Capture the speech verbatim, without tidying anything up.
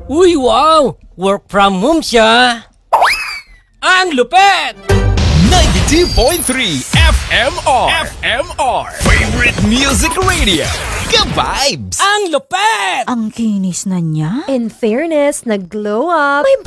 Uy, wow! Work from home siya! Ang lupet! ninety-two point three F M R. F M R. Favorite Music Radio. Ka-vibes! Ang lupet! Ang kinis na niya. In fairness, nag-glow up. May